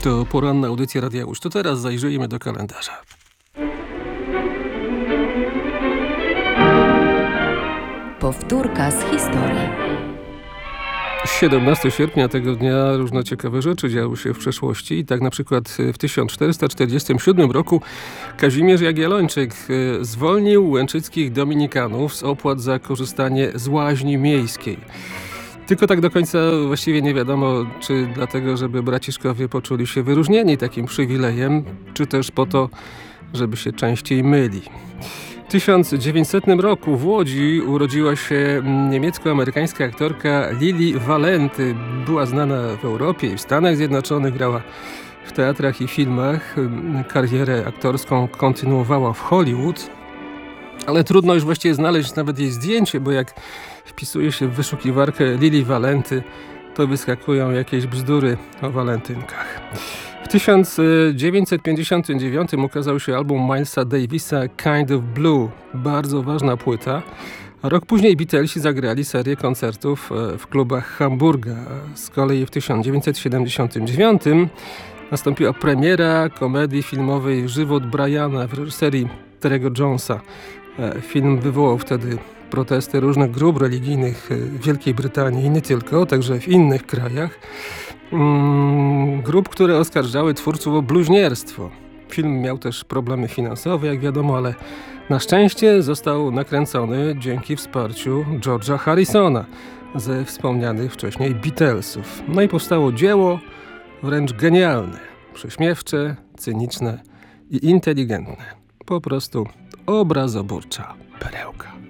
To poranna audycja Radia Łódź. To teraz zajrzyjmy do kalendarza. Powtórka z historii. 17 sierpnia tego dnia różne ciekawe rzeczy działy się w przeszłości. I tak na przykład w 1447 roku Kazimierz Jagiellończyk zwolnił łęczyckich dominikanów z opłat za korzystanie z łaźni miejskiej. Tylko tak do końca właściwie nie wiadomo, czy dlatego, żeby braciszkowie poczuli się wyróżnieni takim przywilejem, czy też po to, żeby się częściej myli. W 1900 roku w Łodzi urodziła się niemiecko-amerykańska aktorka Lili Valenty. Była znana w Europie i w Stanach Zjednoczonych, grała w teatrach i filmach. Karierę aktorską kontynuowała w Hollywood, ale trudno już właściwie znaleźć nawet jej zdjęcie, bo jak wpisuje się w wyszukiwarkę Lili Valenty, to wyskakują jakieś bzdury o walentynkach. W 1959 ukazał się album Milesa Davisa Kind of Blue, bardzo ważna płyta. A rok później Beatlesi zagrali serię koncertów w klubach Hamburga. Z kolei w 1979 nastąpiła premiera komedii filmowej Żywot Briana w reżyserii Terry'ego Jonesa. Film wywołał wtedy protesty różnych grup religijnych w Wielkiej Brytanii i nie tylko, także w innych krajach. Grup, które oskarżały twórców o bluźnierstwo. Film miał też problemy finansowe, jak wiadomo, ale na szczęście został nakręcony dzięki wsparciu George'a Harrisona ze wspomnianych wcześniej Beatlesów. No i powstało dzieło wręcz genialne, prześmiewcze, cyniczne i inteligentne. Po prostu obrazoburcza perełka.